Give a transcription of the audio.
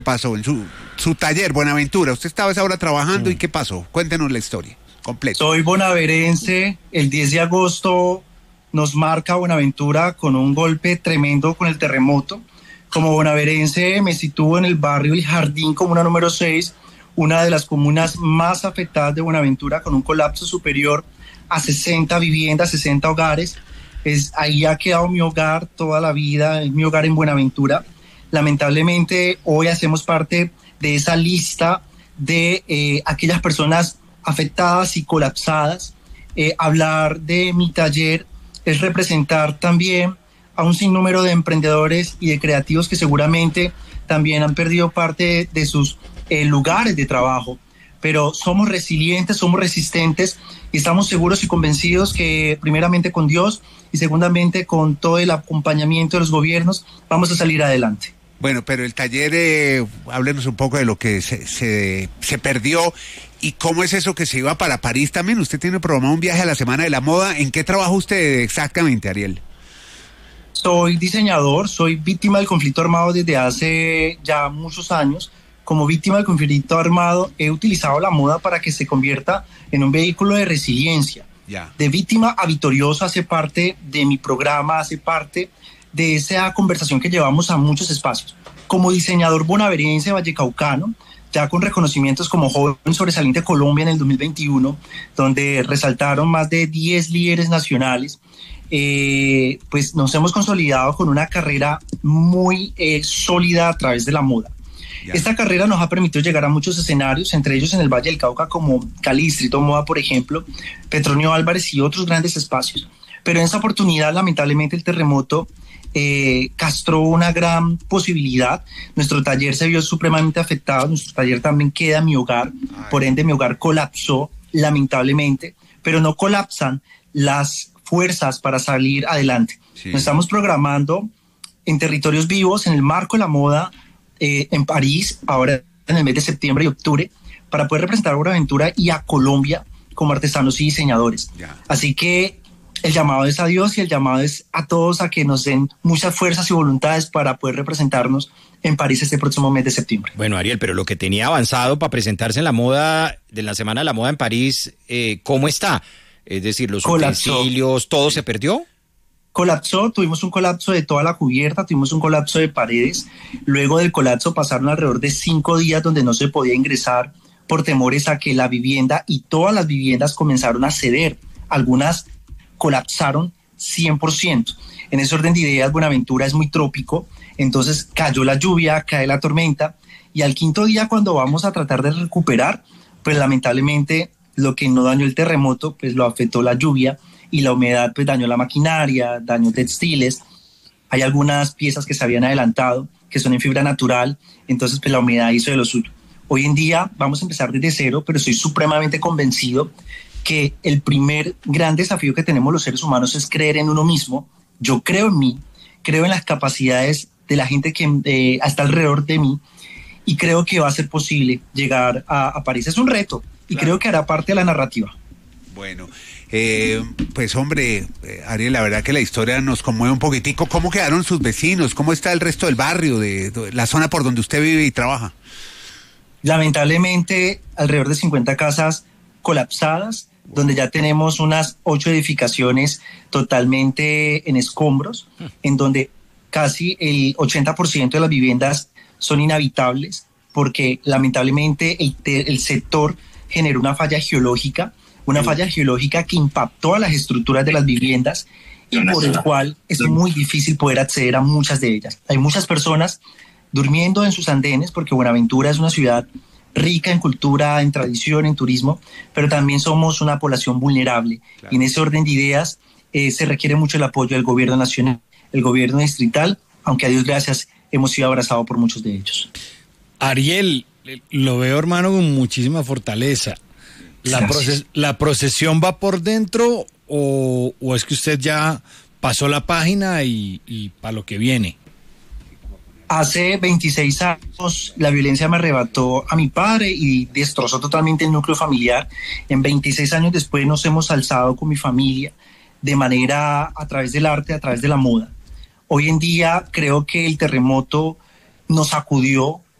pasó en su taller, Buenaventura? Usted estaba a esa hora trabajando y ¿qué pasó? Cuéntenos la historia completa. Soy bonaverense. El 10 de agosto nos marca Buenaventura con un golpe tremendo con el terremoto. Como bonaverense me sitúo en el barrio El Jardín, comuna número 6, una de las comunas más afectadas de Buenaventura, con un colapso superior a 60 viviendas, 60 hogares. Ahí ha quedado mi hogar toda la vida, es mi hogar en Buenaventura. Lamentablemente hoy hacemos parte de esa lista de aquellas personas afectadas y colapsadas. Hablar de mi taller es representar también a un sinnúmero de emprendedores y de creativos que seguramente también han perdido parte de sus lugares de trabajo, pero somos resilientes, somos resistentes y estamos seguros y convencidos que primeramente con Dios y segundamente con todo el acompañamiento de los gobiernos vamos a salir adelante. Bueno, pero el taller, háblenos un poco de lo que se perdió y cómo es eso que se iba para París también. Usted tiene programado un viaje a la Semana de la Moda. ¿En qué trabaja usted exactamente, Ariel? Soy diseñador, soy víctima del conflicto armado desde hace ya muchos años. Como víctima del conflicto armado he utilizado la moda para que se convierta en un vehículo de resiliencia. De víctima a victorioso hace parte de mi programa, hace parte de esa conversación que llevamos a muchos espacios. Como diseñador bonaverense vallecaucano, ya con reconocimientos como Joven Sobresaliente Colombia en el 2021, donde resaltaron más de 10 líderes nacionales, pues nos hemos consolidado con una carrera muy sólida a través de la moda. Esta carrera nos ha permitido llegar a muchos escenarios, entre ellos en el Valle del Cauca, como Cali Distrito Moda, por ejemplo, Petronio Álvarez y otros grandes espacios. Pero en esa oportunidad, lamentablemente, el terremoto castró una gran posibilidad. Nuestro taller se vio supremamente afectado, nuestro taller también queda en mi hogar, por ende mi hogar colapsó, lamentablemente, pero no colapsan las fuerzas para salir adelante. Nos estamos programando en territorios vivos, en el marco de la moda, en París, ahora en el mes de septiembre y octubre, para poder representar a Buenaventura y a Colombia como artesanos y diseñadores. Así que el llamado es a Dios y el llamado es a todos a que nos den muchas fuerzas y voluntades para poder representarnos en París este próximo mes de septiembre. Bueno, Ariel, pero lo que tenía avanzado para presentarse en la moda, de la Semana de la Moda en París, ¿cómo está? Es decir, los utensilios, ¿todo se perdió? Colapsó, tuvimos un colapso de toda la cubierta, tuvimos un colapso de paredes. Luego del colapso pasaron alrededor de 5 días donde no se podía ingresar por temores a que la vivienda y todas las viviendas comenzaron a ceder. Algunas colapsaron 100%. En ese orden de ideas, Buenaventura es muy trópico, entonces cayó la lluvia, cae la tormenta, y al 5.º día, cuando vamos a tratar de recuperar, pues lamentablemente lo que no dañó el terremoto, pues lo afectó la lluvia, y la humedad pues dañó la maquinaria, dañó textiles. Hay algunas piezas que se habían adelantado, que son en fibra natural, entonces pues la humedad hizo de lo suyo. Hoy en día vamos a empezar desde cero, pero estoy supremamente convencido que el primer gran desafío que tenemos los seres humanos es creer en uno mismo. Yo creo en mí, creo en las capacidades de la gente que está alrededor de mí, y creo que va a ser posible llegar a París. Es un reto, y creo que hará parte de la narrativa. Bueno, pues hombre, Ariel, la verdad que la historia nos conmueve un poquitico. ¿Cómo quedaron sus vecinos? ¿Cómo está el resto del barrio, de la zona por donde usted vive y trabaja? Lamentablemente, alrededor de 50 casas colapsadas, donde ya tenemos unas 8 edificaciones totalmente en escombros, en donde casi el 80% de las viviendas son inhabitables, porque lamentablemente el sector generó una falla geológica, que impactó a las estructuras de las viviendas y por el cual es muy difícil poder acceder a muchas de ellas. Hay muchas personas durmiendo en sus andenes, porque Buenaventura es una ciudad rica en cultura, en tradición, en turismo, pero también somos una población vulnerable. Y en ese orden de ideas se requiere mucho el apoyo del gobierno nacional, el gobierno distrital, aunque a Dios gracias hemos sido abrazados por muchos de ellos. Ariel, lo veo, hermano, con muchísima fortaleza. ¿La procesión va por dentro o es que usted ya pasó la página y para lo que viene? Hace 26 años la violencia me arrebató a mi padre y destrozó totalmente el núcleo familiar. En 26 años después nos hemos alzado con mi familia de manera a través del arte, a través de la moda. Hoy en día creo que el terremoto nos sacudió,